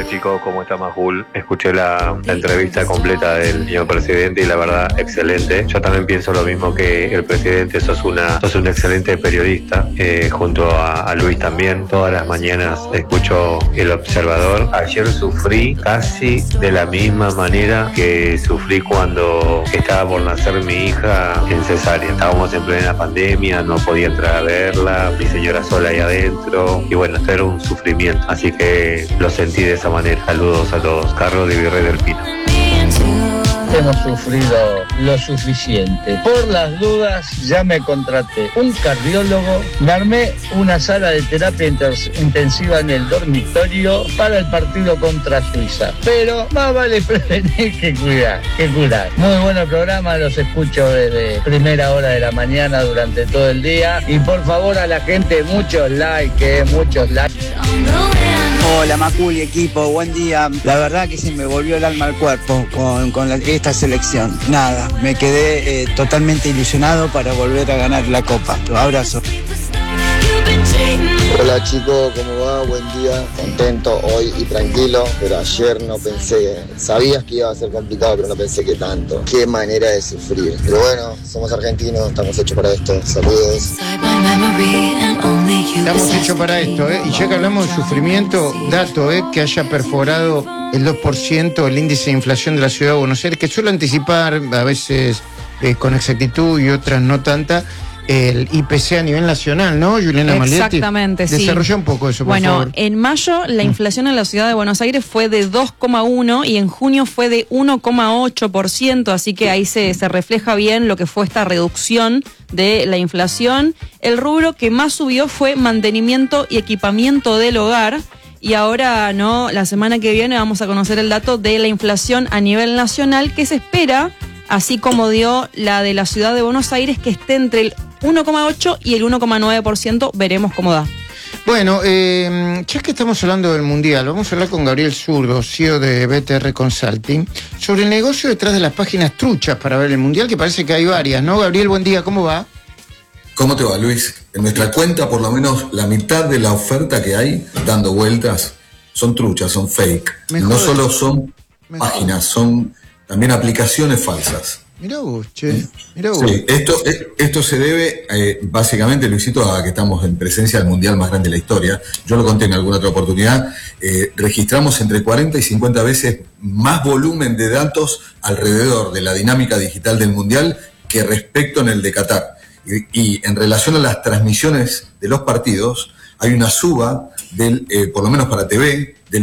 chicos, ¿cómo está Majul? Escuché la entrevista completa del señor presidente y la verdad, excelente. Yo también pienso lo mismo que el presidente, sos un excelente periodista, junto a Luis también. Todas las mañanas escucho El Observador. Ayer sufrí casi de la misma manera que sufrí cuando estaba por nacer mi hija en cesárea. Estábamos en plena pandemia, no podía entrar a verla, mi señora sola ahí adentro, y bueno, esto era un sufrimiento, así que lo sentí de esa manera. Saludos a todos. Carlos de Virrey del Pino. Hemos sufrido lo suficiente. Por las dudas ya me contraté un cardiólogo, me armé una sala de terapia intensiva en el dormitorio para el partido contra Suiza. Pero más vale prevenir que curar. Muy buen programa, los escucho desde primera hora de la mañana durante todo el día. Y por favor a la gente, muchos likes. Hola Macul y equipo, buen día. La verdad que se me volvió el alma al cuerpo con esta selección. Nada, me quedé totalmente ilusionado para volver a ganar la Copa. Abrazo. Hola chicos, ¿cómo va? Buen día, contento hoy y tranquilo, pero ayer no pensé, sabías que iba a ser complicado, pero no pensé que tanto. Qué manera de sufrir. Pero bueno, somos argentinos, estamos hechos para esto. Saludos. Estamos hechos para esto, y ya que hablamos de sufrimiento, dato, que haya perforado el 2% el índice de inflación de la ciudad de Buenos Aires, que suele anticipar a veces con exactitud y otras no tanta, el IPC a nivel nacional, ¿no, Juliana Malietti? Exactamente, sí. Desarrolla un poco eso, por favor. En mayo la inflación en la ciudad de Buenos Aires fue de 2,1 y en junio fue de 1,8%, así que ahí se refleja bien lo que fue esta reducción de la inflación. El rubro que más subió fue mantenimiento y equipamiento del hogar. Y ahora, la semana que viene vamos a conocer el dato de la inflación a nivel nacional, que se espera, así como dio la de la ciudad de Buenos Aires, que esté entre el 1,8 y el 1,9%, veremos cómo da. Bueno, ya que estamos hablando del Mundial, vamos a hablar con Gabriel Zurdo, CEO de BTR Consulting, sobre el negocio detrás de las páginas truchas para ver el Mundial, que parece que hay varias, ¿no? Gabriel, buen día, ¿cómo va? ¿Cómo te va, Luis? En nuestra cuenta, por lo menos la mitad de la oferta que hay dando vueltas son truchas, son fake. No solo son páginas, son también aplicaciones falsas. Mirá vos, che. Mirá vos. Sí, esto se debe básicamente, Luisito, a que estamos en presencia del Mundial más grande de la historia. Yo lo conté en alguna otra oportunidad. Registramos entre 40 y 50 veces más volumen de datos alrededor de la dinámica digital del Mundial que respecto en el de Qatar. Y en relación a las transmisiones de los partidos, hay una suba por lo menos para TV, del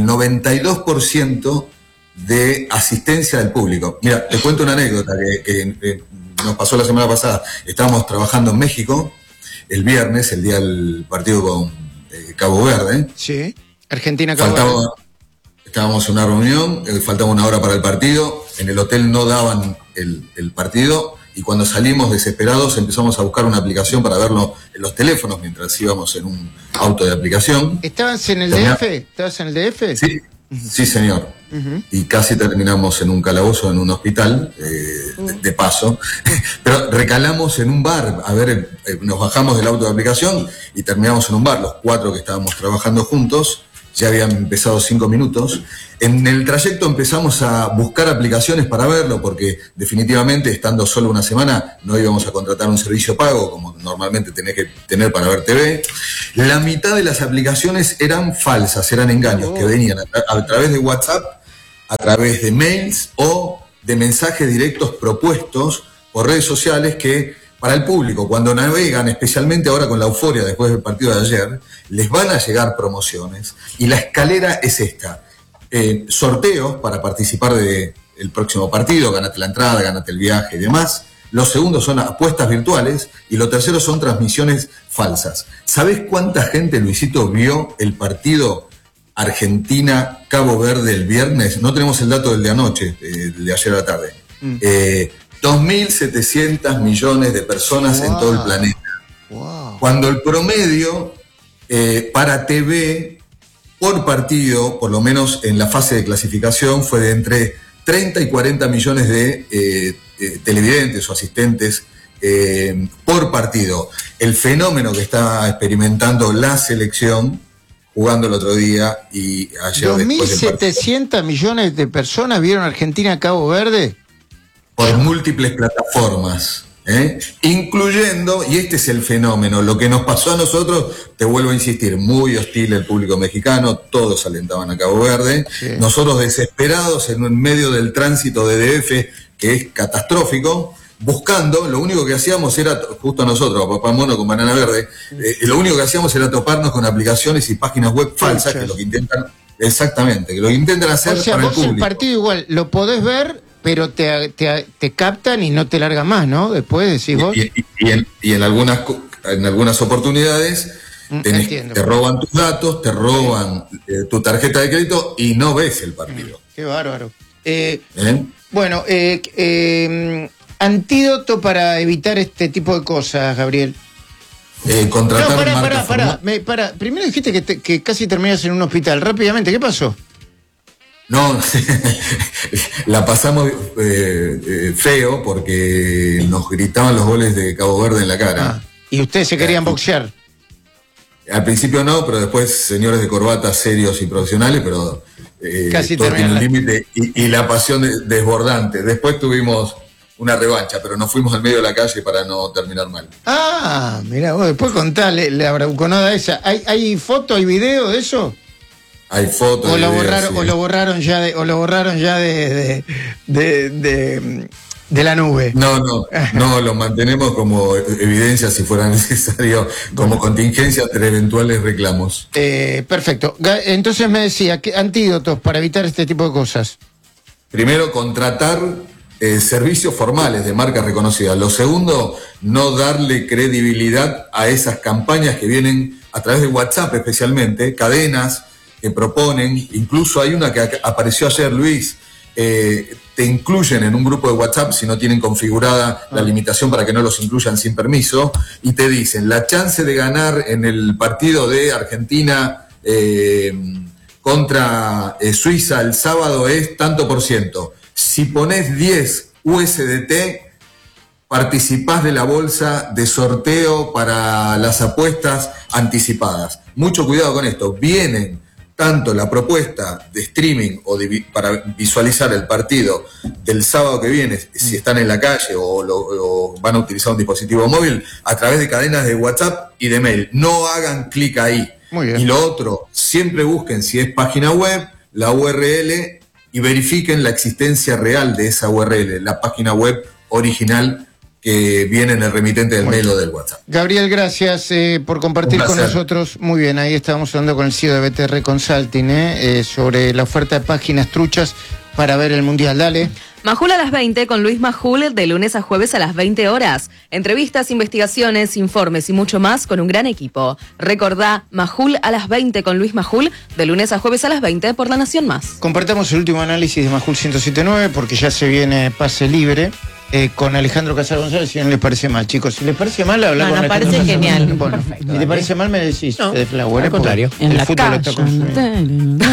92% de asistencia del público. Mira, te cuento una anécdota que nos pasó la semana pasada. Estábamos trabajando en México el viernes, el día del partido con Cabo Verde. Sí, Argentina-Cabo Verde. Estábamos en una reunión, faltaba una hora para el partido, en el hotel no daban el partido, y cuando salimos desesperados empezamos a buscar una aplicación para verlo en los teléfonos mientras íbamos en un auto de aplicación. ¿Estabas en el DF? ¿Estabas en el DF? Sí. Sí, señor. Y casi terminamos en un calabozo, en un hospital, de paso. Pero recalamos en un bar. A ver, nos bajamos del auto de aplicación y terminamos en un bar. Los 4 que estábamos trabajando juntos, ya habían empezado 5 minutos. En el trayecto empezamos a buscar aplicaciones para verlo, porque definitivamente, estando solo una semana, no íbamos a contratar un servicio pago, como normalmente tenés que tener para ver TV. La mitad de las aplicaciones eran falsas, eran engaños que venían a través de WhatsApp, a través de mails o de mensajes directos propuestos por redes sociales que, para el público, cuando navegan, especialmente ahora con la euforia después del partido de ayer, les van a llegar promociones. Y la escalera es esta. Sorteos para participar del próximo partido, ganate la entrada, ganate el viaje y demás. Los segundos son apuestas virtuales y los terceros son transmisiones falsas. ¿Sabés cuánta gente, Luisito, vio el partido Argentina-Cabo Verde el viernes? No tenemos el dato del de anoche, de ayer a la tarde. 2.700 millones de personas en todo el planeta. Cuando el promedio para TV por partido, por lo menos en la fase de clasificación, fue de entre 30 y 40 millones de televidentes o asistentes por partido. El fenómeno que está experimentando la selección jugando el otro día y ayer. 2.700 millones de personas vieron Argentina a Cabo Verde. Por múltiples plataformas. Incluyendo, y este es el fenómeno, lo que nos pasó a nosotros, te vuelvo a insistir, muy hostil el público mexicano, todos alentaban a Cabo Verde, sí. Nosotros desesperados en medio del tránsito de DF, que es catastrófico, buscando, lo único que hacíamos era, justo nosotros, Papá Mono con Banana Verde, lo único que hacíamos era toparnos con aplicaciones y páginas web falsas, que lo que intentan, exactamente, que lo que intentan hacer, o sea, para el público. El partido igual, lo podés ver, pero te captan y no te larga más, ¿no? Después decís vos. Y en algunas oportunidades te roban tus datos, te roban tu tarjeta de crédito y no ves el partido. Qué bárbaro. Bueno, antídoto para evitar este tipo de cosas, Gabriel. Contratar para. Primero dijiste que casi terminas en un hospital. Rápidamente, ¿qué pasó? No, la pasamos feo porque nos gritaban los goles de Cabo Verde en la cara. ¿Y ustedes se querían boxear? Al principio no, pero después señores de corbata serios y profesionales, pero casi todo tiene un terminaron. límite y la pasión desbordante. Después tuvimos una revancha, pero nos fuimos al medio de la calle para no terminar mal. Mirá, vos después contale la bravuconada esa. ¿Hay foto, hay video de eso? Hay fotos. O lo borraron ya de la nube. No, lo mantenemos como evidencia si fuera necesario, como contingencia entre eventuales reclamos. Perfecto. Entonces me decía, ¿qué antídotos para evitar este tipo de cosas? Primero, contratar servicios formales de marcas reconocidas. Lo segundo, no darle credibilidad a esas campañas que vienen a través de WhatsApp especialmente, cadenas que proponen, incluso hay una que apareció ayer, Luis, te incluyen en un grupo de WhatsApp si no tienen configurada la limitación para que no los incluyan sin permiso, y te dicen, la chance de ganar en el partido de Argentina contra Suiza el sábado es tanto por ciento. Si pones 10 USDT, participás de la bolsa de sorteo para las apuestas anticipadas. Mucho cuidado con esto. Vienen tanto la propuesta de streaming para visualizar el partido del sábado que viene, si están en la calle o van a utilizar un dispositivo móvil, a través de cadenas de WhatsApp y de mail. No hagan clic ahí. Muy bien. Y lo otro, siempre busquen si es página web, la URL, y verifiquen la existencia real de esa URL, la página web original que viene en el remitente del mail o del WhatsApp. Gabriel, gracias por compartir con nosotros. Muy bien, ahí estábamos hablando con el CEO de BTR Consulting sobre la oferta de páginas truchas para ver el Mundial. Dale. Majul a las 20 con Luis Majul, de lunes a jueves a las 20 horas. Entrevistas, investigaciones, informes y mucho más con un gran equipo. Recordá, Majul a las 20 con Luis Majul, de lunes a jueves a las 20 por La Nación Más. Compartamos el último análisis de Majul 107.9 porque ya se viene pase libre. Con Alejandro Casal González, si no les parece mal, chicos. Si les parece mal, hablar con Alejandro. Me parece genial. Bueno, perfecto, si te parece mal, me decís. No, al contrario. El fútbol lo está consumiendo.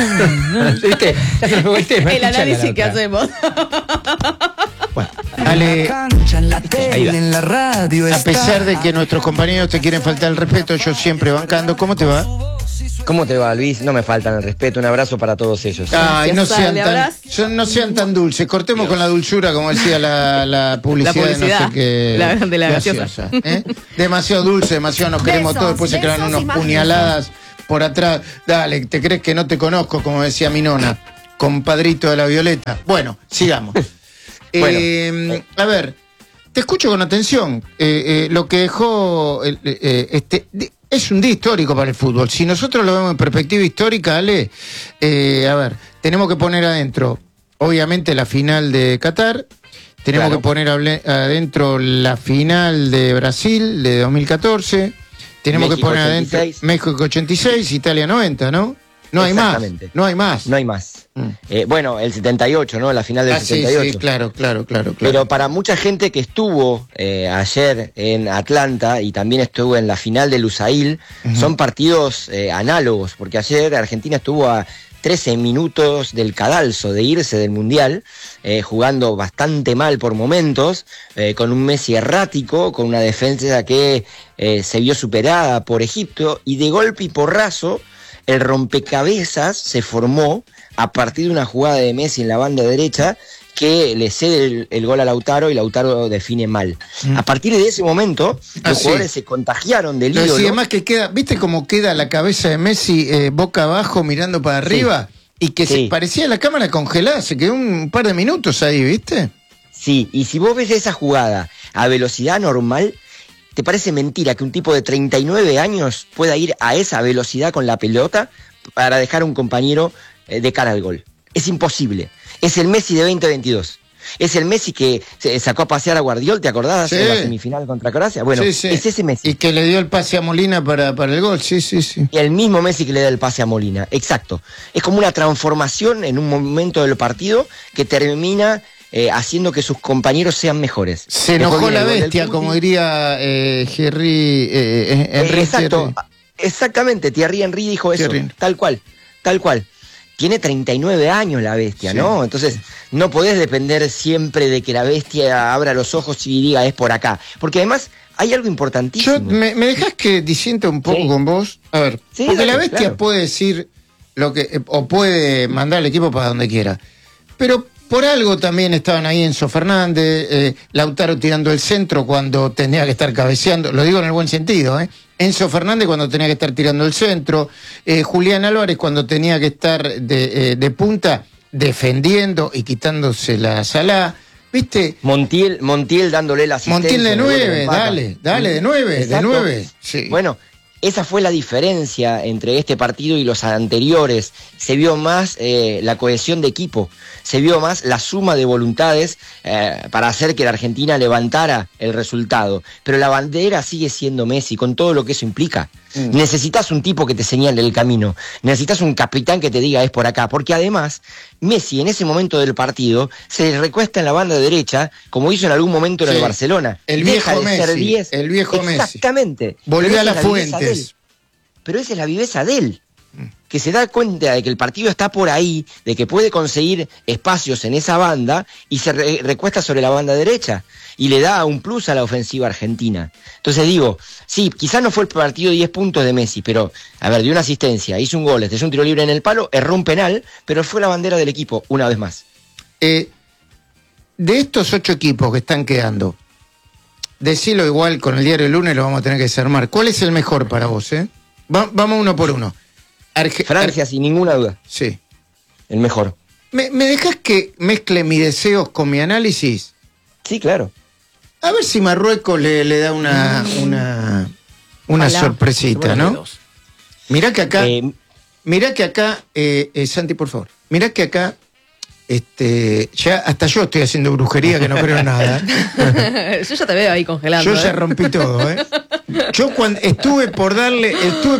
El análisis que hacemos. Bueno, Ale, a pesar de que nuestros compañeros te quieren faltar el respeto, yo siempre bancando. ¿Cómo te va? ¿Cómo te va, Luis? No me faltan el respeto. Un abrazo para todos ellos. Ay, no sean tan dulces. Cortemos con la dulzura, como decía la publicidad. De no sé qué. De la gaseosa. Demasiado dulce, demasiado nos queremos todos. Después se crean unos puñaladas por atrás. Dale, ¿te crees que no te conozco? Como decía mi nona, compadrito de la Violeta. Bueno, sigamos. A ver, te escucho con atención. Lo que dejó es un día histórico para el fútbol. Si nosotros lo vemos en perspectiva histórica, Ale, a ver, tenemos que poner adentro, obviamente, la final de Qatar, tenemos que poner adentro la final de Brasil de 2014, tenemos México que poner 86. adentro México 86, Italia 90, ¿no? No hay más. No hay más. Bueno, el 78, ¿no? La final del 78. Sí, claro. Pero para mucha gente que estuvo ayer en Atlanta y también estuvo en la final de Lusail, son partidos análogos, porque ayer Argentina estuvo a 13 minutos del cadalso de irse del Mundial, jugando bastante mal por momentos, con un Messi errático, con una defensa que se vio superada por Egipto, y de golpe y porrazo el rompecabezas se formó a partir de una jugada de Messi en la banda derecha que le cede el gol a Lautaro y Lautaro define mal. A partir de ese momento, los jugadores se contagiaron del ídolo. Y además que queda, ¿viste cómo queda la cabeza de Messi boca abajo mirando para arriba? Y que se parecía la cámara congelada, se quedó un par de minutos ahí, ¿viste? Sí, y si vos ves esa jugada a velocidad normal, ¿te parece mentira que un tipo de 39 años pueda ir a esa velocidad con la pelota para dejar a un compañero de cara al gol? Es imposible. Es el Messi de 2022. Es el Messi que se sacó a pasear a Guardiola, ¿te acordás? En la semifinal contra Croacia. Bueno, es ese Messi. Y que le dio el pase a Molina para el gol, sí. Y el mismo Messi que le da el pase a Molina, exacto. Es como una transformación en un momento del partido que termina haciendo que sus compañeros sean mejores. Se enojó la bestia, como diría Henry. Exacto, exactamente. Thierry Henry dijo eso, tal cual. Tiene 39 años la bestia, ¿no? Entonces, no podés depender siempre de que la bestia abra los ojos y diga es por acá. Porque además hay algo importantísimo. ¿Me dejás que disienta un poco con vos? A ver, porque la bestia puede decir lo que o puede mandar al equipo para donde quiera. Pero por algo también estaban ahí Enzo Fernández, Lautaro tirando el centro cuando tenía que estar cabeceando, lo digo en el buen sentido, Enzo Fernández cuando tenía que estar tirando el centro, Julián Álvarez cuando tenía que estar de punta defendiendo y quitándose la Salá, ¿viste? Montiel dándole la asistencia. Montiel de 9, dale, de 9. Sí. Bueno, esa fue la diferencia entre este partido y los anteriores. Se vio más la cohesión de equipo, se vio más la suma de voluntades para hacer que la Argentina levantara el resultado. Pero la bandera sigue siendo Messi, con todo lo que eso implica. Necesitas un tipo que te señale el camino, necesitas un capitán que te diga es por acá, porque además Messi en ese momento del partido se recuesta en la banda derecha, como hizo en algún momento en el Barcelona. El viejo Messi. Exactamente. Volvió a las fuentes. Pero esa es la viveza de él, que se da cuenta de que el partido está por ahí, de que puede conseguir espacios en esa banda y se recuesta sobre la banda derecha y le da un plus a la ofensiva argentina. Entonces digo, sí, quizás no fue el partido de 10 puntos de Messi, pero, a ver, dio una asistencia, hizo un gol, hizo un tiro libre en el palo, erró un penal, pero fue la bandera del equipo, una vez más. De estos 8 equipos que están quedando, decilo igual con el diario El Lunes, lo vamos a tener que desarmar. ¿Cuál es el mejor para vos, Vamos uno por uno. Francia, sin ninguna duda. Sí. El mejor. ¿Me dejás que mezcle mis deseos con mi análisis? Sí, claro. A ver si Marruecos le da una sorpresita, ¿no? Mirá que acá, Santi, por favor. Mirá que acá, ya hasta yo estoy haciendo brujería que no creo en nada. Yo ya te veo ahí congelando. Yo ya rompí todo, Yo cuando estuve por darle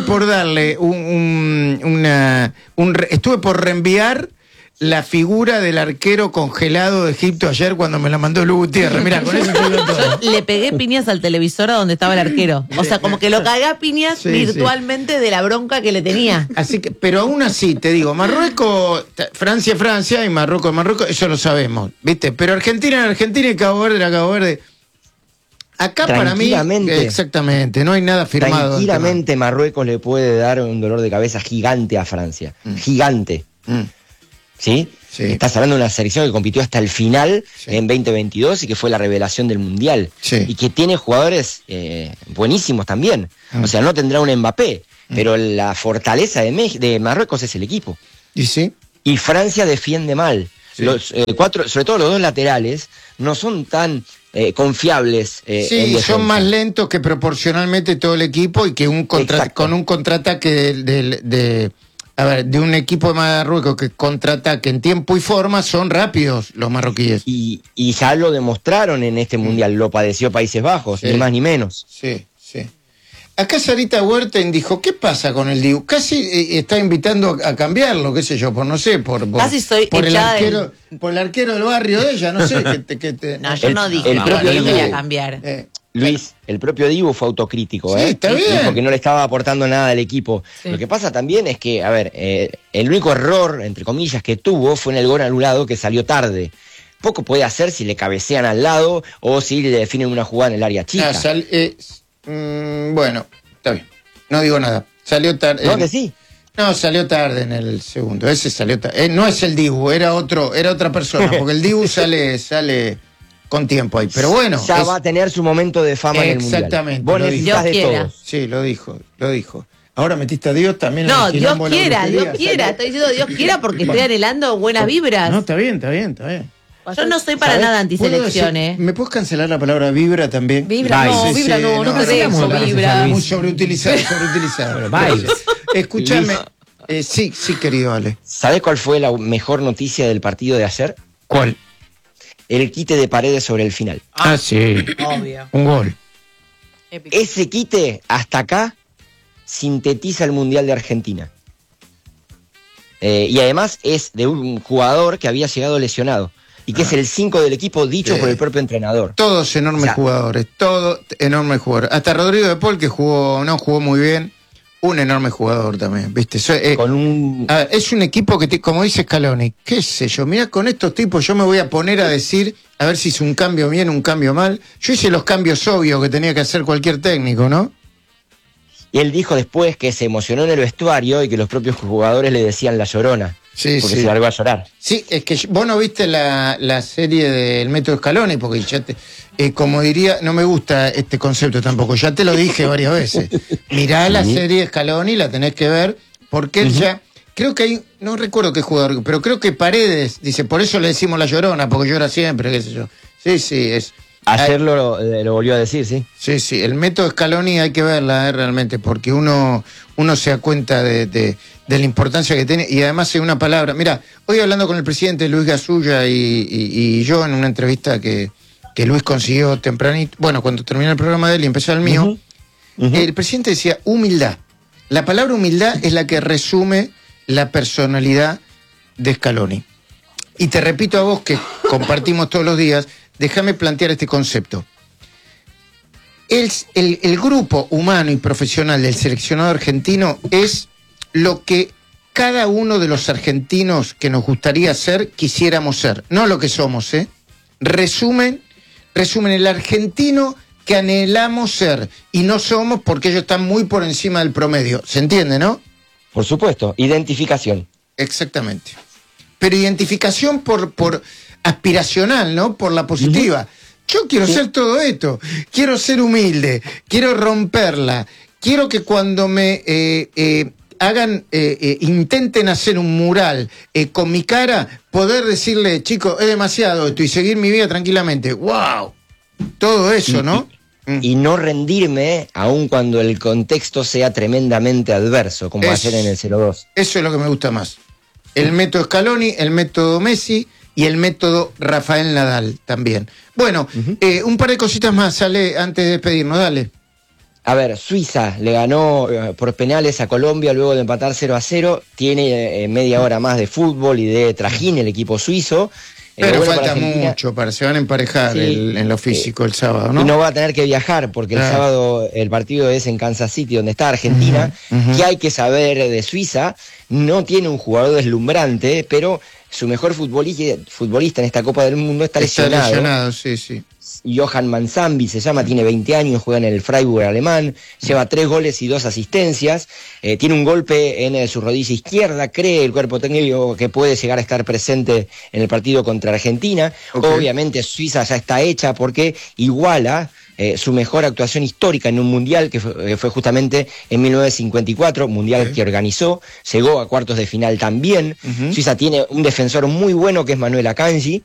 estuve por reenviar la figura del arquero congelado de Egipto ayer cuando me la mandó Lu Gutiérrez. Mirá, con eso te digo todo. Le pegué piñas al televisor a donde estaba el arquero. O sea, como que lo cagué a piñas virtualmente de la bronca que le tenía. Así que, pero aún así, te digo, Marruecos, Francia y Marruecos, eso lo sabemos, ¿viste? Pero Argentina y Cabo Verde. Acá para mí, exactamente, no hay nada firmado. Tranquilamente Marruecos le puede dar un dolor de cabeza gigante a Francia. Gigante. ¿Sí? Estás hablando de una selección que compitió hasta el final en 2022 y que fue la revelación del Mundial. Y que tiene jugadores buenísimos también. O sea, no tendrá un Mbappé, pero la fortaleza de Marruecos es el equipo. Y Francia defiende mal. Los 4, sobre todo los 2 laterales, no son tan confiables. Son más lentos que proporcionalmente todo el equipo y que con un contraataque de un equipo de Marruecos que contraataque en tiempo y forma, son rápidos los marroquíes. Y ya lo demostraron en este Mundial, lo padeció Países Bajos, ni más ni menos. Sí. Acá Sarita Huerten dijo, ¿qué pasa con el Dibu? Casi está invitando a cambiarlo, qué sé yo, por el arquero del barrio de ella, no sé. No, yo no dije que quería cambiar. Luis, el propio Dibu fue autocrítico, está bien. Dijo que no le estaba aportando nada al equipo. Lo que pasa también es que, el único error, entre comillas, que tuvo fue en el gol anulado que salió tarde. Poco puede hacer si le cabecean al lado o si le definen una jugada en el área chica. Bueno, está bien. No digo nada. Salió tarde. No, que sí. No, salió tarde en el segundo. Ese salió tarde. No es el Dibu, era otra persona, porque el Dibu sale con tiempo ahí. Pero bueno. Ya va a tener su momento de fama en el Mundial. Exactamente. Vos necesitas de todos. Sí, lo dijo. Ahora metiste a Dios también. No, Dios quiera. Estoy diciendo Dios quiera porque estoy anhelando buenas vibras. No, está bien. Yo no soy para nada antiselección, ¿Me puedes cancelar la palabra vibra también? Vibra, no te dejo vibra. Muy sobreutilizado. Escúchame. Sí, querido Ale. ¿Sabés cuál fue la mejor noticia del partido de ayer? ¿Cuál? El quite de Paredes sobre el final. Sí. Obvio. Un gol. Épico. Ese quite, hasta acá, sintetiza el Mundial de Argentina. Y además es de un jugador que había llegado lesionado. Y que es el 5 del equipo, dicho por el propio entrenador. Todos enormes jugadores, Hasta Rodrigo de Paul, que no jugó muy bien, un enorme jugador también, ¿viste? Es un equipo que, como dice Scaloni, qué sé yo, mirá, con estos tipos yo me voy a poner a decir, a ver si hice un cambio bien, un cambio mal. Yo hice los cambios obvios que tenía que hacer cualquier técnico, ¿no? Y él dijo después que se emocionó en el vestuario y que los propios jugadores le decían la Llorona. Sí, porque se largó a llorar. Sí, es que vos no viste la serie del Método Scaloni, porque ya como diría, no me gusta este concepto tampoco, ya te lo dije varias veces. Mirá la serie de Scaloni, la tenés que ver, porque él ya, creo que hay, no recuerdo qué jugador, pero creo que Paredes, dice, por eso le decimos la Llorona, porque llora siempre, qué sé yo. Sí, es... Ayer lo volvió a decir, sí. Sí, el Método Scaloni hay que verla realmente, porque uno se da cuenta de la importancia que tiene, y además hay una palabra. Mira, hoy hablando con el presidente Luis Gasulla y yo en una entrevista que Luis consiguió tempranito, bueno, cuando terminó el programa de él y empezó el mío, el presidente decía humildad. La palabra humildad es la que resume la personalidad de Scaloni. Y te repito a vos, que compartimos todos los días, déjame plantear este concepto. El grupo humano y profesional del seleccionado argentino es lo que cada uno de los argentinos que nos gustaría ser, quisiéramos ser. No lo que somos, ¿eh? Resumen el argentino que anhelamos ser. Y no somos porque ellos están muy por encima del promedio. ¿Se entiende, no? Por supuesto, identificación. Exactamente. Pero identificación por aspiracional, ¿no? Por la positiva. Yo quiero ser todo esto. Quiero ser humilde. Quiero romperla. Quiero que cuando me intenten hacer un mural con mi cara, poder decirle, chico, es demasiado esto, y seguir mi vida tranquilamente. ¡Wow! Todo eso, ¿no? Y no rendirme, aun cuando el contexto sea tremendamente adverso, como ayer en el 0-2. Eso es lo que me gusta más. El método Scaloni, el método Messi y el método Rafael Nadal también. Bueno, un par de cositas más, Ale, antes de despedirnos, dale. A ver, Suiza le ganó por penales a Colombia luego de empatar 0-0. Tiene media hora más de fútbol y de trajín el equipo suizo. Pero falta mucho, se van a emparejar en lo físico el sábado, ¿no? Y no va a tener que viajar porque el sábado el partido es en Kansas City, donde está Argentina. ¿Qué hay que saber de Suiza? No tiene un jugador deslumbrante, pero su mejor futbolista en esta Copa del Mundo está lesionado. Sí. Johan Manzambi se llama, tiene 20 años, juega en el Freiburg alemán, lleva 3 goles y 2 asistencias, tiene un golpe en su rodilla izquierda, cree el cuerpo técnico que puede llegar a estar presente en el partido contra Argentina. Obviamente Suiza ya está hecha porque iguala su mejor actuación histórica en un mundial que fue justamente en 1954, mundial que organizó, llegó a cuartos de final también. Suiza tiene un defensor muy bueno que es Manuel Akanji,